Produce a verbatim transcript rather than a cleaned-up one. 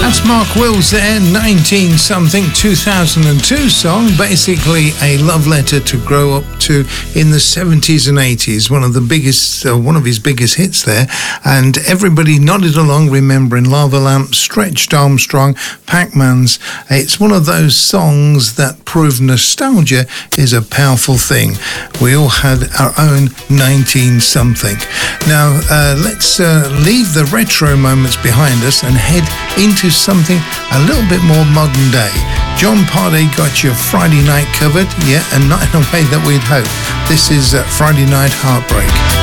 That's Mark Wills there, nineteen something, two thousand two song, basically a love letter to grow up to in the seventies and eighties, one of the biggest, uh, one of his biggest hits there, and everybody nodded along remembering Lava Lamp, Stretched Armstrong, Pac-Man's. It's one of those songs that prove nostalgia is a powerful thing. We all had our own nineteen something. Now, uh, let's uh, leave the retro moments behind us and head into something a little bit more modern day. John Parday got your Friday night covered, yeah, and not in a way that we'd hoped. This is uh, Friday Night Heartbreak.